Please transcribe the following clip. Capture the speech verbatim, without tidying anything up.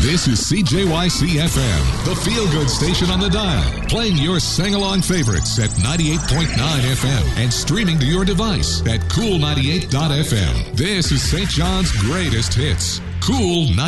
This is C J Y C F M, the feel-good station on the dial, playing your sing-along favorites at ninety-eight point nine F M and streaming to your device at cool ninety-eight dot f m. This is Saint John's greatest hits. Cool